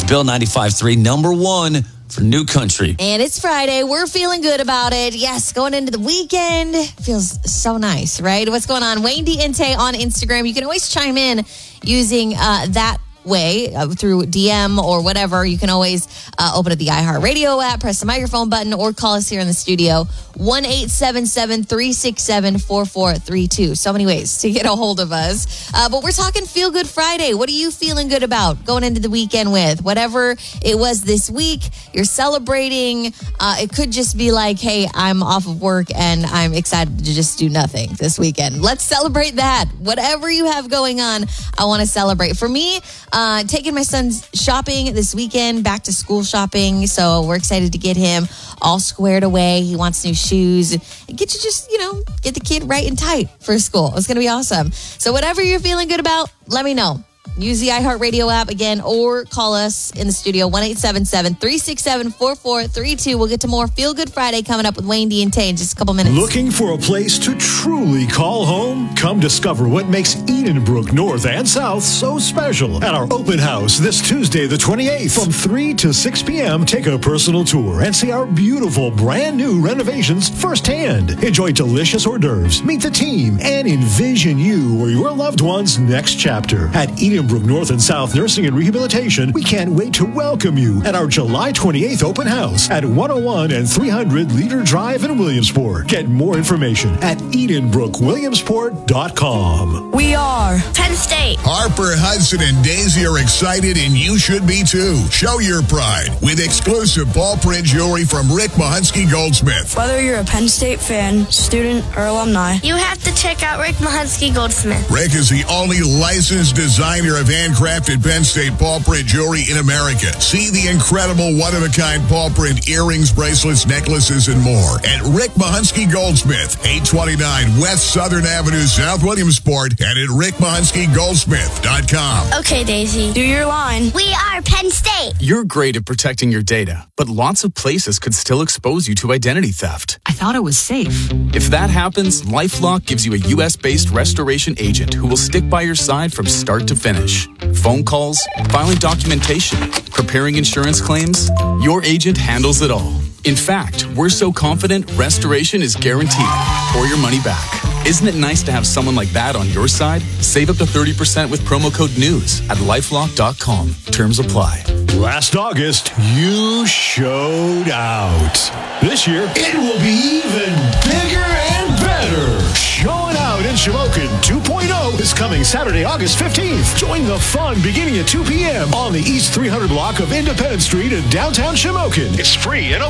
Bill 95.3, number one for New Country. And it's Friday. We're feeling good about it. Yes, going into the weekend. Feels so nice, right? What's going on? Wayne Diente on Instagram. You can always chime in using that way through DM or whatever. You can always open up the iHeartRadio app, press the microphone button, or call us here in the studio. 1-877-367-4432. So many ways to get a hold of us. But we're talking Feel Good Friday. What are you feeling good about going into the weekend with? Whatever it was this week, you're celebrating. It could just be like, hey, I'm off of work and I'm excited to just do nothing this weekend. Let's celebrate that. Whatever you have going on, I want to celebrate. For me, taking my son's shopping this weekend, back to school shopping. So we're excited to get him all squared away. He wants new shoes. Get you just, get the kid right and tight for school. It's going to be awesome. So whatever you're feeling good about, let me know. Use the iHeartRadio app again or call us in the studio, 1-877-367-4432. We'll get to more Feel Good Friday coming up with Wayne Diente in just a couple minutes. Looking for a place to truly call home? Come discover what makes Edenbrook North and South so special at our open house this Tuesday, the 28th. From 3 to 6 p.m., take a personal tour and see our beautiful brand new renovations firsthand. Enjoy delicious hors d'oeuvres, meet the team, and envision you or your loved one's next chapter. At Edenbrook North and South Nursing and Rehabilitation, we can't wait to welcome you at our July 28th open house at 101 and 300 Leader Drive in Williamsport. Get more information at EdenbrookWilliamsport.com. We are Penn State. Harper, Hudson, and Daisy are excited, and you should be too. Show your pride with exclusive ball print jewelry from Rick Mahunsky Goldsmith. Whether you're a Penn State fan, student, or alumni, you have to check out Rick Mahunsky Goldsmith. Rick is the only licensed designer of handcrafted Penn State paw print jewelry in America. See the incredible one-of-a-kind paw print earrings, bracelets, necklaces, and more at Rick Mahunsky Goldsmith, 829 West Southern Avenue, South Williamsport, and at rickmahunsky.goldsmith.com. Okay, Daisy. Do your line. We are Penn State. You're great at protecting your data, but lots of places could still expose you to identity theft. I thought it was safe. If that happens, LifeLock gives you a U.S.-based restoration agent who will stick by your side from start to finish. Phone calls, filing documentation, preparing insurance claims, your agent handles it all. In fact, we're so confident restoration is guaranteed or your money back. Isn't it nice to have someone like that on your side? Save up to 30% with promo code NEWS at LifeLock.com. Terms apply. Last August, you showed out. This year, it will be even bigger and better. Showing Out in Shamokin 2.0 is coming Saturday, August 15th. Join the fun beginning at 2 p.m. on the East 300 block of Independence Street in downtown Shamokin. It's free and